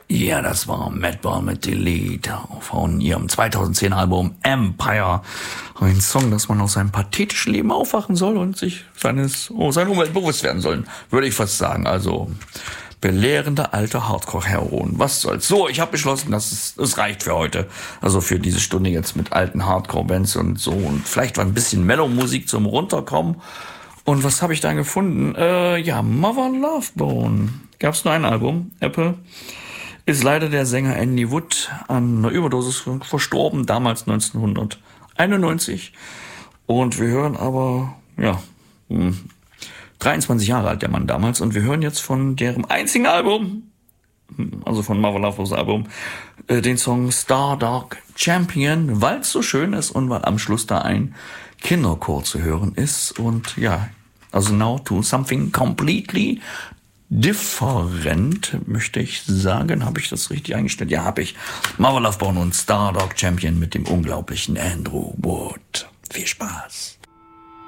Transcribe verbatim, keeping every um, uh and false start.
Ja, das war Madball mit Delete von ihrem zweitausendzehn Album Empire. Ein Song, dass man aus seinem pathetischen Leben aufwachen soll und sich seines, oh, seiner Umwelt bewusst werden soll, würde ich fast sagen. Also belehrende alte Hardcore-Heroen. Was soll's? So, ich habe beschlossen, dass es, es reicht für heute. Also für diese Stunde jetzt mit alten Hardcore-Bands und so. Und vielleicht war ein bisschen Mellow-Musik zum Runterkommen. Und was habe ich da gefunden? Äh, ja, Mother Love Bone. Gab's nur ein Album, Apple. Ist leider der Sänger Andy Wood an einer Überdosis verstorben, damals neunzehnhunderteinundneunzig. Und wir hören aber, ja, dreiundzwanzig Jahre alt der Mann damals. Und wir hören jetzt von deren einzigen Album, also von Mother Love Bone's Album, den Song Star Dark Champion, weil es so schön ist und weil am Schluss da ein Kinderchor zu hören ist. Und ja, also now to something completely different, möchte ich sagen. Habe ich das richtig eingestellt? Ja, habe ich. Mother Love Bone und Star Dark Champion mit dem unglaublichen Andrew Wood. Viel Spaß.